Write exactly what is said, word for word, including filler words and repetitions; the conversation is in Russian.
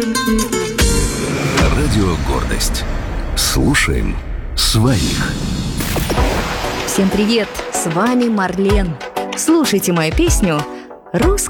Радио «Гордость». Слушаем своих. Всем привет! С вами Марлен. Слушайте мою песню «Русская».